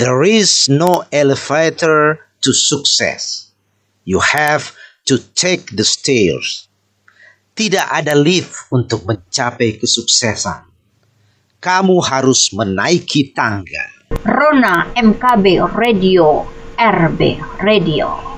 There is no elevator to success. You have to take the stairs. Tidak ada lift untuk mencapai kesuksesan. Kamu harus menaiki tangga. Rona MKB Radio, RB Radio.